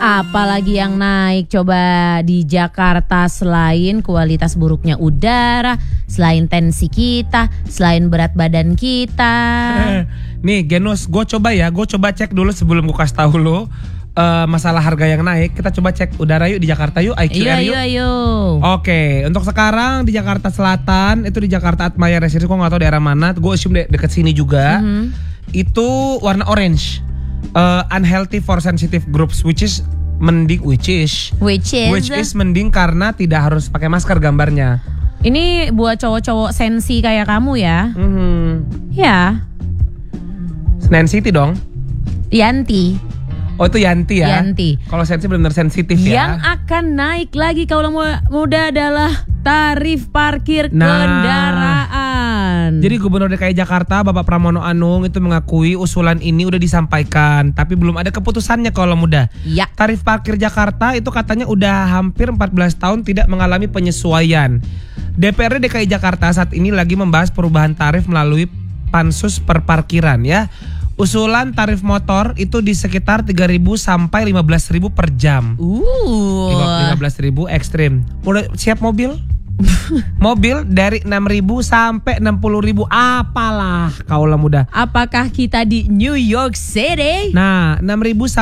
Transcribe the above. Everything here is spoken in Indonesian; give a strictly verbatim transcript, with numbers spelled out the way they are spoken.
Apalagi yang naik coba di Jakarta selain kualitas buruknya udara, selain tensi kita, selain berat badan kita. Nih Genus, gue coba ya, gue coba cek dulu sebelum gue kasih tahu lo uh, masalah harga yang naik. Kita coba cek udara yuk di Jakarta yuk, I Q R yuk. Iya, iya, Oke, untuk sekarang di Jakarta Selatan, itu di Jakarta Atmaya Residence, gue gak tahu daerah mana, gue assume de- deket sini juga. Mm-hmm. Itu warna orange. Uh, unhealthy for sensitive groups, which is mending, which is, which is, which is mending karena tidak harus pakai masker gambarnya. Ini buat cowok-cowok sensi kayak kamu ya? Mm-hmm. Ya. Nancy dong. Yanti. Oh itu Yanti ya. Yanti. Kalau sensi benar-benar sensitif ya. Yang akan naik lagi kalau muda adalah tarif parkir nah, kendaraan. Jadi Gubernur D K I Jakarta Bapak Pramono Anung itu mengakui usulan ini udah disampaikan, tapi belum ada keputusannya kalau muda. Ya. Tarif parkir Jakarta itu katanya udah hampir empat belas tahun tidak mengalami penyesuaian. D P R D D K I Jakarta saat ini lagi membahas perubahan tarif melalui Pansus Perparkiran ya. Usulan tarif motor itu di sekitar tiga ribu sampai lima belas ribu per jam. Uh. lima belas ribu ekstrim. Udah siap mobil? Mobil dari enam ribu sampai enam puluh ribu. Apalah kaulah muda. Apakah kita di New York City? Nah, enam ribu sampai